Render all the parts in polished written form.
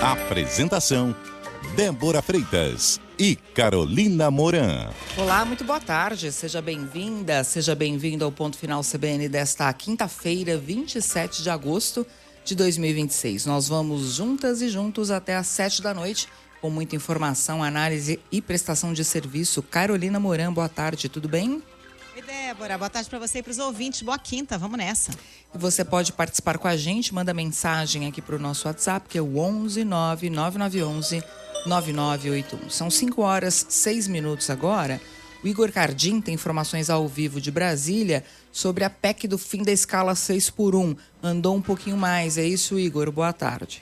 Apresentação: Débora Freitas e Carolina Moran. Olá, muito boa tarde. Seja bem-vinda, seja bem-vindo ao Ponto Final CBN desta quinta-feira, 27 de agosto de 2026. Nós vamos juntas e juntos até às 7 da noite com muita informação, análise e prestação de serviço. Carolina Moran, boa tarde, tudo bem? Oi, Débora, boa tarde para você e para os ouvintes. Boa quinta, vamos nessa. E você pode participar com a gente, manda mensagem aqui para o nosso WhatsApp, que é o 11 9911 9981. São 5h06 agora. O Igor Cardim tem informações ao vivo de Brasília sobre a PEC do fim da escala 6x1. Andou um pouquinho mais, é isso, Igor? Boa tarde.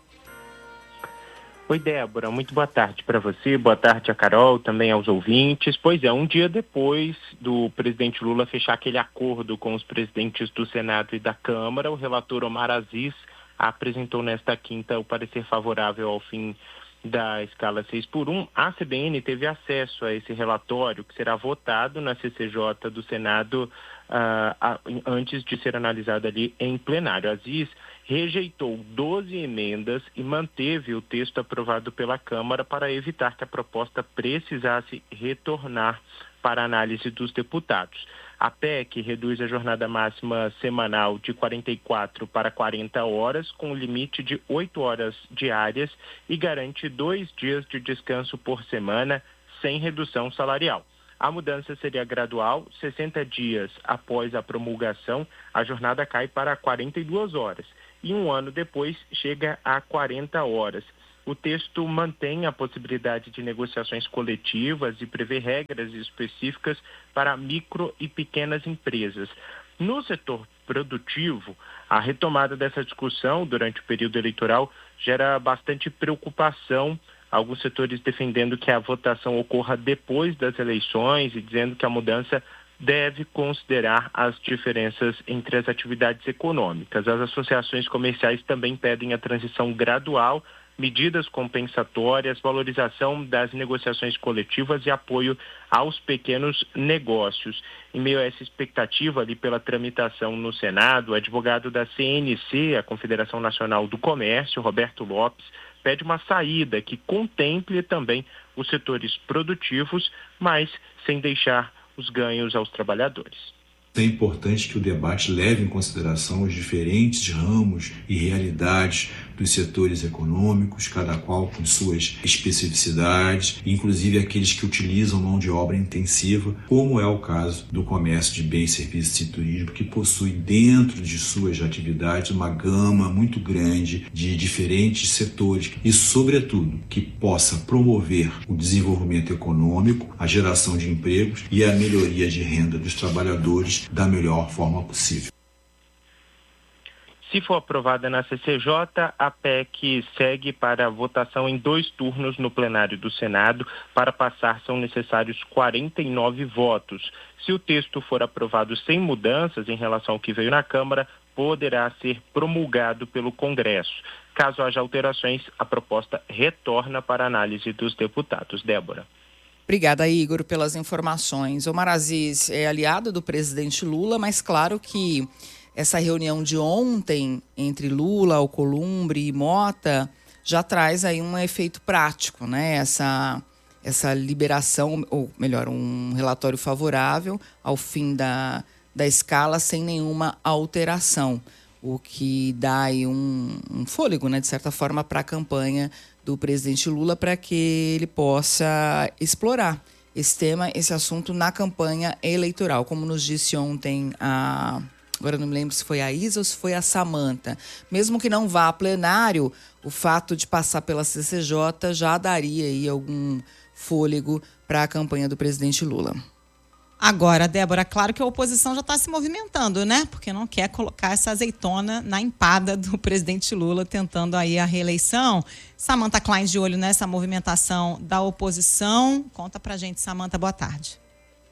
Oi, Débora, muito boa tarde para você, boa tarde a Carol, também aos ouvintes. Pois é, um dia depois do presidente Lula fechar aquele acordo com os presidentes do Senado e da Câmara, o relator Omar Aziz apresentou nesta quinta o parecer favorável ao fim da escala 6x1. A CBN teve acesso a esse relatório, que será votado na CCJ do Senado antes de ser analisado ali em plenário. Aziz rejeitou 12 emendas e manteve o texto aprovado pela Câmara para evitar que a proposta precisasse retornar para análise dos deputados. A PEC reduz a jornada máxima semanal de 44 para 40 horas, com limite de 8 horas diárias, e garante 2 dias de descanso por semana, sem redução salarial. A mudança seria gradual. 60 dias após a promulgação, a jornada cai para 42 horas. E um ano depois chega a 40 horas. O texto mantém a possibilidade de negociações coletivas e prevê regras específicas para micro e pequenas empresas. No setor produtivo, a retomada dessa discussão durante o período eleitoral gera bastante preocupação. Alguns setores defendendo que a votação ocorra depois das eleições e dizendo que a mudança deve considerar as diferenças entre as atividades econômicas. As associações comerciais também pedem a transição gradual, medidas compensatórias, valorização das negociações coletivas e apoio aos pequenos negócios. Em meio a essa expectativa ali pela tramitação no Senado, o advogado da CNC, a Confederação Nacional do Comércio, Roberto Lopes, pede uma saída que contemple também os setores produtivos, mas sem deixar os ganhos aos trabalhadores. É importante que o debate leve em consideração os diferentes ramos e realidades dos setores econômicos, cada qual com suas especificidades, inclusive aqueles que utilizam mão de obra intensiva, como é o caso do comércio de bens, serviços e turismo, que possui dentro de suas atividades uma gama muito grande de diferentes setores e, sobretudo, que possa promover o desenvolvimento econômico, a geração de empregos e a melhoria de renda dos trabalhadores da melhor forma possível. Se for aprovada na CCJ, a PEC segue para votação em 2 turnos no plenário do Senado. Para passar, são necessários 49 votos. Se o texto for aprovado sem mudanças em relação ao que veio na Câmara, poderá ser promulgado pelo Congresso. Caso haja alterações, a proposta retorna para análise dos deputados. Débora. Obrigada, Igor, pelas informações. Omar Aziz é aliado do presidente Lula, mas claro que essa reunião de ontem entre Lula, Alcolumbre e Mota já traz aí um efeito prático, né? Essa liberação, ou melhor, um relatório favorável ao fim da escala sem nenhuma alteração, o que dá aí um fôlego, né, de certa forma, para a campanha do presidente Lula, para que ele possa explorar esse tema, esse assunto na campanha eleitoral. Como nos disse ontem agora não me lembro se foi a Isa ou se foi a Samanta. Mesmo que não vá a plenário, o fato de passar pela CCJ já daria aí algum fôlego para a campanha do presidente Lula. Agora, Débora, claro que a oposição já está se movimentando, né? Porque não quer colocar essa azeitona na empada do presidente Lula, tentando aí a reeleição. Samanta Klein de olho nessa movimentação da oposição. Conta pra gente, Samanta, boa tarde.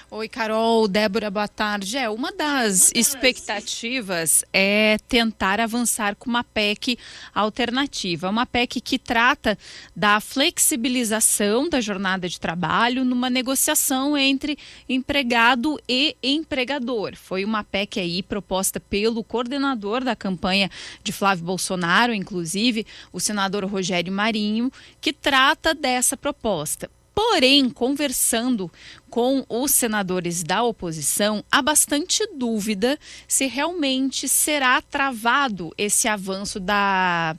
Oi, Carol, Débora, boa tarde. Uma das expectativas é tentar avançar com uma PEC alternativa, uma PEC que trata da flexibilização da jornada de trabalho numa negociação entre empregado e empregador. Foi uma PEC aí proposta pelo coordenador da campanha de Flávio Bolsonaro, inclusive o senador Rogério Marinho, que trata dessa proposta. Porém, conversando com os senadores da oposição, há bastante dúvida se realmente será travado esse avanço da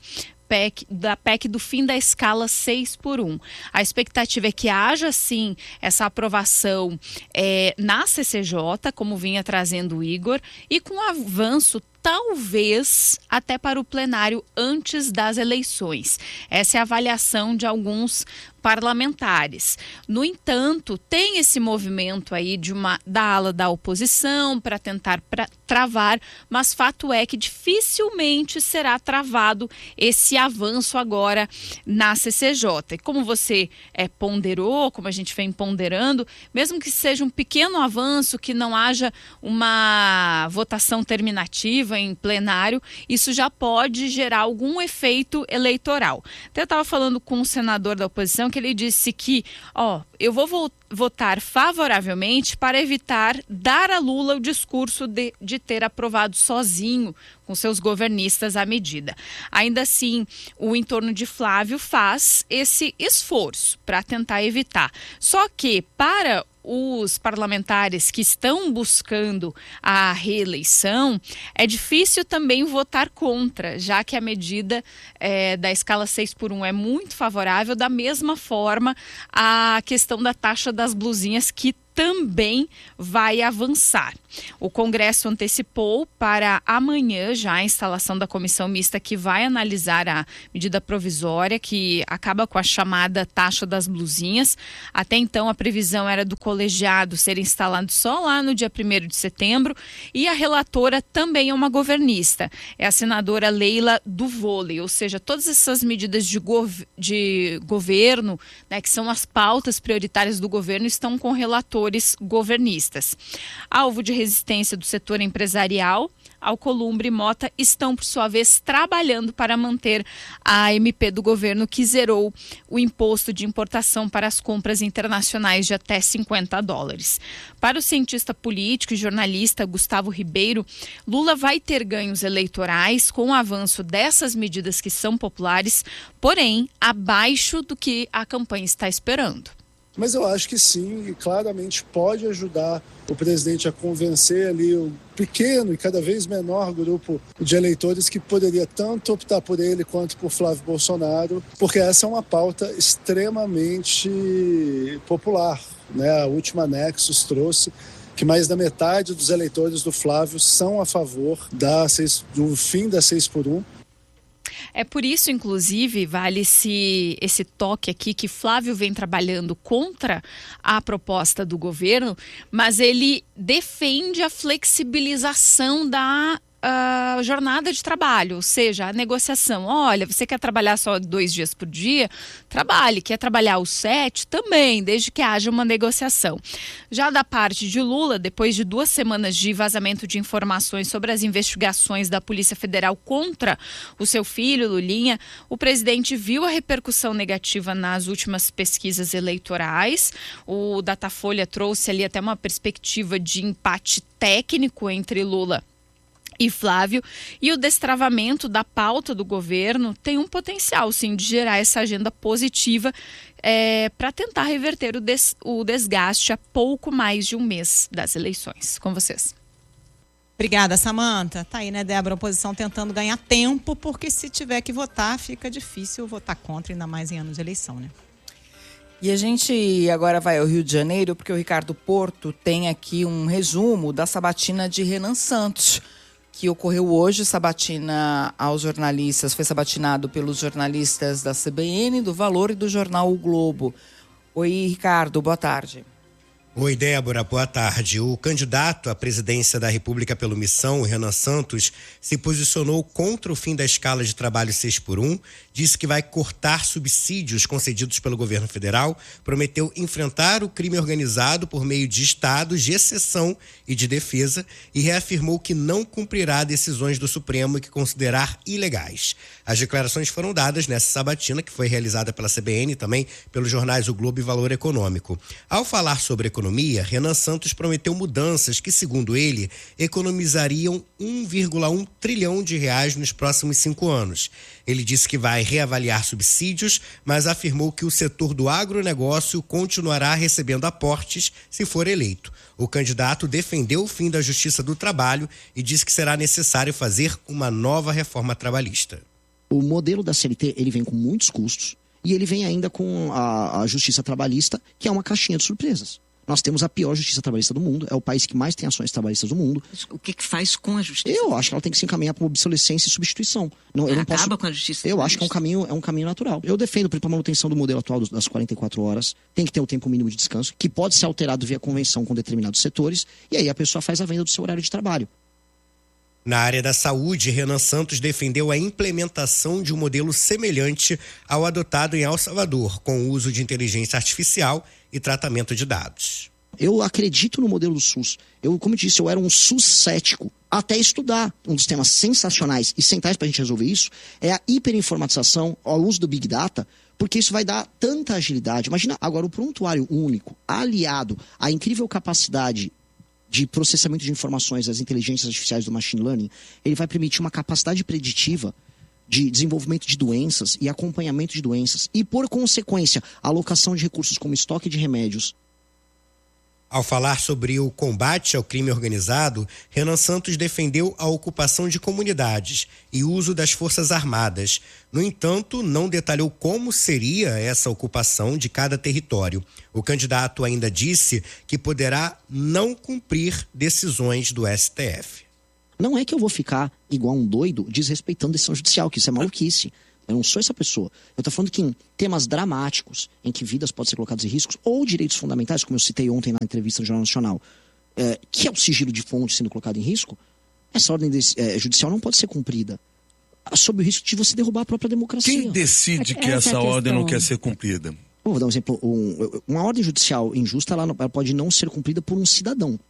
PEC do fim da escala 6x1. A expectativa é que haja, sim, essa aprovação na CCJ, como vinha trazendo o Igor, e com avanço talvez até para o plenário antes das eleições. Essa é a avaliação de alguns parlamentares. No entanto, tem esse movimento aí da ala da oposição para tentar travar, mas fato é que dificilmente será travado esse avanço agora na CCJ. E como você ponderou, como a gente vem ponderando, mesmo que seja um pequeno avanço, que não haja uma votação terminativa em plenário, isso já pode gerar algum efeito eleitoral. Até eu estava falando com um senador da oposição que ele disse que, eu vou votar favoravelmente para evitar dar a Lula o discurso de ter aprovado sozinho com seus governistas a medida. Ainda assim, o entorno de Flávio faz esse esforço para tentar evitar. Só que para os parlamentares que estão buscando a reeleição, é difícil também votar contra, já que a medida da escala 6x1 é muito favorável, da mesma forma a questão da taxa das blusinhas, que também vai avançar. O Congresso antecipou para amanhã já a instalação da comissão mista que vai analisar a medida provisória que acaba com a chamada taxa das blusinhas. Até então a previsão era do colegiado ser instalado só lá no dia 1º de setembro, e a relatora também é uma governista, é a senadora Leila do Vôlei, ou seja, todas essas medidas de governo, né, que são as pautas prioritárias do governo, estão com relatores governistas. Alvo de resistência do setor empresarial, Alcolumbre e Mota estão, por sua vez, trabalhando para manter a MP do governo, que zerou o imposto de importação para as compras internacionais de até $50. Para o cientista político e jornalista Gustavo Ribeiro, Lula vai ter ganhos eleitorais com o avanço dessas medidas que são populares, porém abaixo do que a campanha está esperando. Mas eu acho que sim, e claramente pode ajudar o presidente a convencer ali o pequeno e cada vez menor grupo de eleitores que poderia tanto optar por ele quanto por Flávio Bolsonaro, porque essa é uma pauta extremamente popular, né? A última Nexus trouxe que mais da metade dos eleitores do Flávio são a favor do fim da 6x1. É por isso, inclusive, vale-se esse toque aqui, que Flávio vem trabalhando contra a proposta do governo, mas ele defende a flexibilização da jornada de trabalho, ou seja, a negociação. Olha, você quer trabalhar só 2 dias por dia? Trabalhe. Quer trabalhar os 7? Também, desde que haja uma negociação. Já da parte de Lula, depois de 2 semanas de vazamento de informações sobre as investigações da Polícia Federal contra o seu filho, Lulinha, o presidente viu a repercussão negativa nas últimas pesquisas eleitorais. O Datafolha trouxe ali até uma perspectiva de empate técnico entre Lula e Flávio, e o destravamento da pauta do governo tem um potencial, sim, de gerar essa agenda positiva para tentar reverter o desgaste a pouco mais de um mês das eleições. Com vocês. Obrigada, Samanta. Tá aí, né, Débora? A oposição tentando ganhar tempo, porque se tiver que votar, fica difícil votar contra, ainda mais em anos de eleição, né? E a gente agora vai ao Rio de Janeiro, porque o Ricardo Porto tem aqui um resumo da sabatina de Renan Santos, que ocorreu hoje. Sabatina aos jornalistas, foi sabatinado pelos jornalistas da CBN, do Valor e do jornal O Globo. Oi, Ricardo, boa tarde. Oi, Débora, boa tarde. O candidato à presidência da República pelo Missão, Renan Santos, se posicionou contra o fim da escala de trabalho 6x1, disse que vai cortar subsídios concedidos pelo governo federal, prometeu enfrentar o crime organizado por meio de estados de exceção e de defesa e reafirmou que não cumprirá decisões do Supremo que considerar ilegais. As declarações foram dadas nessa sabatina, que foi realizada pela CBN e também pelos jornais O Globo e Valor Econômico. Ao falar sobre economia, Renan Santos prometeu mudanças que, segundo ele, economizariam 1,1 trilhão de reais nos próximos 5 anos. Ele disse que vai reavaliar subsídios, mas afirmou que o setor do agronegócio continuará recebendo aportes se for eleito. O candidato defendeu o fim da Justiça do Trabalho e disse que será necessário fazer uma nova reforma trabalhista. O modelo da CLT, ele vem com muitos custos e ele vem ainda com a Justiça Trabalhista, que é uma caixinha de surpresas. Nós temos a pior justiça trabalhista do mundo, é o país que mais tem ações trabalhistas do mundo. O que faz com a justiça? Eu acho que ela tem que se encaminhar para obsolescência e substituição. Eu não posso... com a justiça Eu acho que é um caminho natural. Eu defendo a manutenção do modelo atual das 44 horas, tem que ter um tempo mínimo de descanso, que pode ser alterado via convenção com determinados setores, e aí a pessoa faz a venda do seu horário de trabalho. Na área da saúde, Renan Santos defendeu a implementação de um modelo semelhante ao adotado em El Salvador, com o uso de inteligência artificial e tratamento de dados. Eu acredito no modelo do SUS. Como eu disse, eu era um SUS cético até estudar. Um dos temas sensacionais e centrais para a gente resolver isso é a hiperinformatização, o uso do Big Data, porque isso vai dar tanta agilidade. Imagina agora o prontuário único, aliado à incrível capacidade de processamento de informações das inteligências artificiais do machine learning, ele vai permitir uma capacidade preditiva de desenvolvimento de doenças e acompanhamento de doenças e, por consequência, alocação de recursos como estoque de remédios. Ao falar sobre o combate ao crime organizado, Renan Santos defendeu a ocupação de comunidades e o uso das Forças Armadas. No entanto, não detalhou como seria essa ocupação de cada território. O candidato ainda disse que poderá não cumprir decisões do STF. Não é que eu vou ficar igual um doido desrespeitando decisão judicial, que isso é maluquice. Eu não sou essa pessoa. Eu estou falando que em temas dramáticos, em que vidas podem ser colocadas em riscos, ou direitos fundamentais, como eu citei ontem na entrevista no Jornal Nacional, que é o sigilo de fonte sendo colocado em risco, essa ordem judicial não pode ser cumprida sob o risco de você derrubar a própria democracia. Quem decide que essa ordem não quer ser cumprida? Vou dar um exemplo. Uma ordem judicial injusta, ela pode não ser cumprida por um cidadão.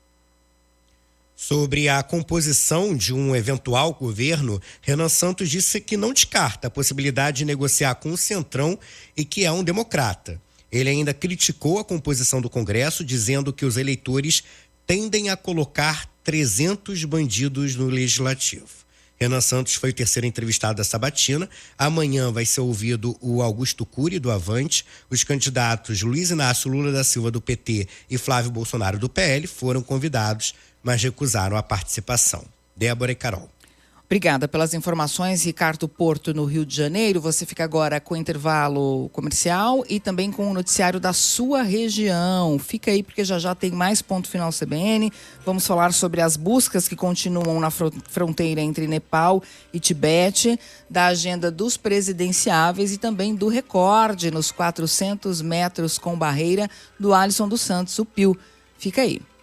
Sobre a composição de um eventual governo, Renan Santos disse que não descarta a possibilidade de negociar com o Centrão e que é um democrata. Ele ainda criticou a composição do Congresso, dizendo que os eleitores tendem a colocar 300 bandidos no Legislativo. Renan Santos foi o terceiro entrevistado da sabatina. Amanhã vai ser ouvido o Augusto Cury, do Avante. Os candidatos Luiz Inácio Lula da Silva, do PT, e Flávio Bolsonaro, do PL, foram convidados, mas recusaram a participação. Débora e Carol. Obrigada pelas informações, Ricardo Porto, no Rio de Janeiro. Você fica agora com o intervalo comercial e também com o noticiário da sua região. Fica aí porque já tem mais Ponto Final CBN. Vamos falar sobre as buscas que continuam na fronteira entre Nepal e Tibete, da agenda dos presidenciáveis e também do recorde nos 400 metros com barreira do Alisson dos Santos, o Pio. Fica aí.